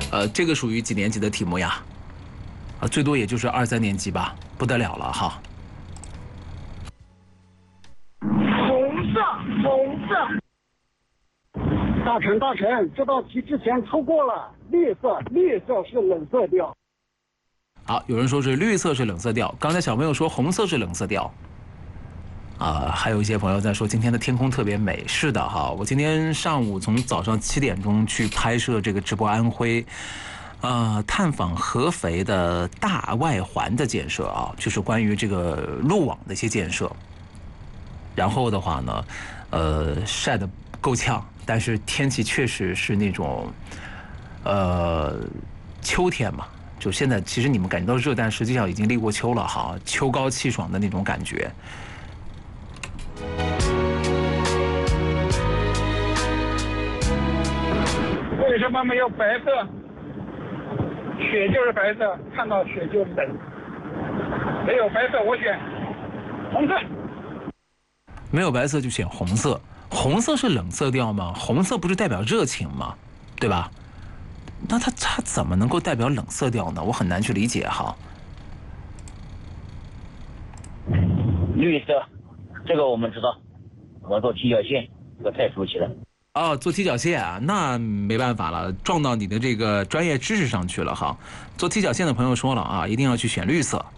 这个属于几年级的题目呀？最多也就是2、3年级吧，不得了了哈。 红色，红色。 大臣，这道题之前出过了，绿色是冷色调。 好，有人说是绿色是冷色调，刚才小朋友说红色是冷色调。还有一些朋友在说今天的天空特别美，是的哈，我今天上午从早上7点钟去拍摄这个直播安徽，探访合肥的大外环的建设啊，就是关于这个路网的一些建设。然后的话呢，晒得够呛，但是天气确实是那种，秋天嘛，就现在其实你们感觉到热，但实际上已经立过秋了哈，秋高气爽的那种感觉。 为什么没有白色？雪就是白色，看到雪就冷。没有白色，我选红色。 没有白色就选红色，红色是冷色调吗？红色不是代表热情吗？对吧？那它怎么能够代表冷色调呢？我很难去理解哈。 绿色，这个我们知道，我做踢脚线，这个太熟悉了。 做踢脚线啊，那没办法了，撞到你的这个专业知识上去了哈。做踢脚线的朋友说了啊，一定要去选绿色。